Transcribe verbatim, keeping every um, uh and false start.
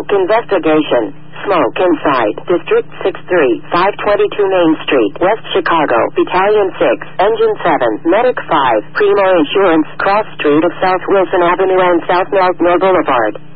Smoke investigation. Smoke inside. District six three, five twenty-two Main Street, West Chicago. Battalion six, Engine seven, Medic five, Primo Insurance, Cross Street of South Wilson Avenue and South Meltmore Boulevard.